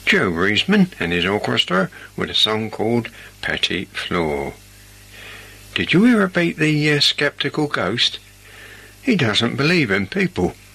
Joe Reisman and his orchestra with a song called Petit Floor. Did you ever beat the sceptical ghost? He doesn't believe in people,